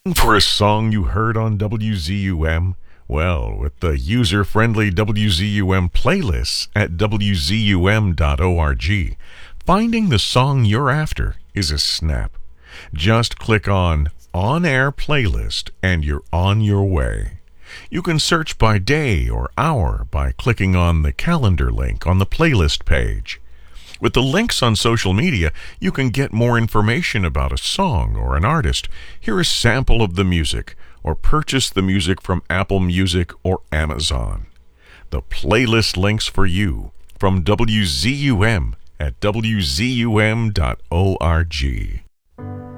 For a song you heard on WZUM? Well, with the user-friendly WZUM playlists at WZUM.org, finding the song you're after is a snap. Just click on On-Air Playlist and you're on your way. You can search by day or hour by clicking on the calendar link on the playlist page. With the links on social media, you can get more information about a song or an artist, hear a sample of the music, or purchase the music from Apple Music or Amazon. The playlist links for you from WZUM at WZUM.org.